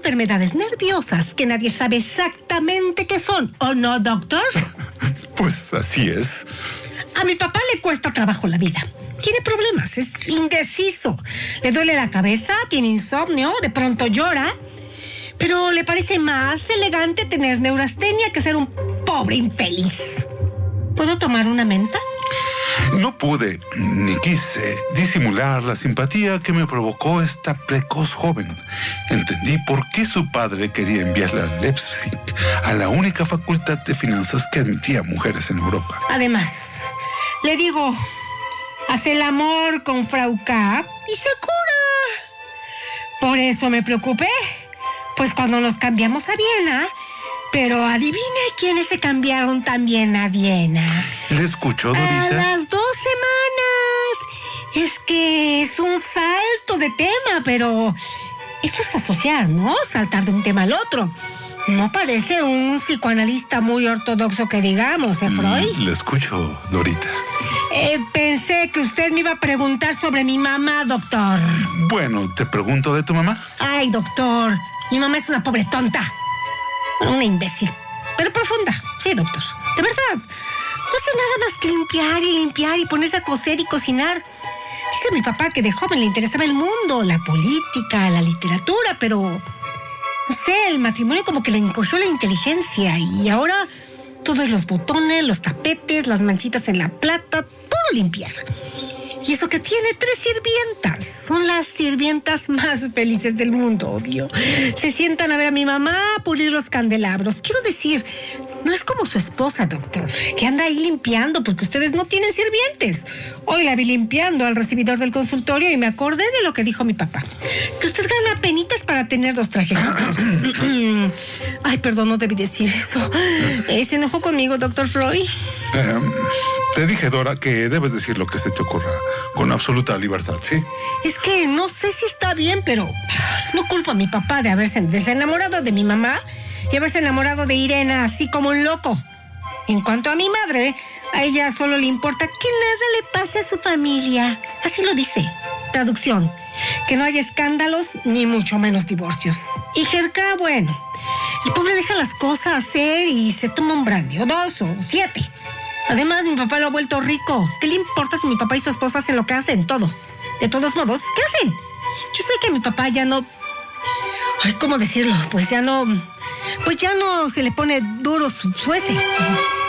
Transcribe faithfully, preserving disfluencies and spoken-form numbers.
enfermedades nerviosas que nadie sabe exactamente qué son, ¿o no, doctor? Pues así es. A mi papá le cuesta trabajo la vida. Tiene problemas, es indeciso. Le duele la cabeza, tiene insomnio, de pronto llora. Pero le parece más elegante tener neurastenia que ser un pobre infeliz. ¿Puedo tomar una menta? No pude, ni quise, disimular la simpatía que me provocó esta precoz joven. Entendí por qué su padre quería enviarla a Leipzig, a la única facultad de finanzas que admitía mujeres en Europa. Además, le digo, hace el amor con Frau Kapp y se cura. Por eso me preocupé, pues cuando nos cambiamos a Viena... Pero adivine quiénes se cambiaron también a Viena. ¿Le escuchó, Dorita? A las dos semanas. Es que es un salto de tema, pero eso es asociar, ¿no? Saltar de un tema al otro. No parece un psicoanalista muy ortodoxo que digamos, ¿eh, Freud? Mm, le escucho, Dorita. Eh, pensé que usted me iba a preguntar sobre mi mamá, doctor. Bueno, ¿te pregunto de tu mamá? Ay, doctor, mi mamá es una pobre tonta. Una imbécil, pero profunda. Sí, doctor, de verdad. No hace nada más que limpiar y limpiar y ponerse a coser y cocinar. Dice mi papá que de joven le interesaba el mundo, la política, la literatura, pero... No sé, el matrimonio como que le encogió la inteligencia y ahora todos los botones, los tapetes, las manchitas en la plata, puro limpiar. Y eso que tiene tres sirvientas. Son las sirvientas más felices del mundo, obvio. Se sientan a ver a mi mamá pulir los candelabros. Quiero decir, no es como su esposa, doctor, que anda ahí limpiando porque ustedes no tienen sirvientes. Hoy la vi limpiando al recibidor del consultorio y me acordé de lo que dijo mi papá. Que usted gana penitas para tener dos trajecitos. Ay, perdón, no debí decir eso. Eh, ¿Se enojó conmigo, doctor Freud? Eh, te dije, Dora, que debes decir lo que se te ocurra, con absoluta libertad, ¿sí? Es que no sé si está bien, pero no culpo a mi papá de haberse desenamorado de mi mamá y haberse enamorado de Irena así como un loco. En cuanto a mi madre, a ella solo le importa que nada le pase a su familia. Así lo dice. Traducción, que no haya escándalos ni mucho menos divorcios. Y Jerka, bueno, el pobre deja las cosas hacer y se toma un brandy, o dos, o siete. Además, mi papá lo ha vuelto rico. ¿Qué le importa si mi papá y su esposa hacen lo que hacen? Todo. De todos modos, ¿qué hacen? Yo sé que a mi papá ya no... Ay, ¿cómo decirlo? Pues ya no... Pues ya no se le pone duro su, su ese.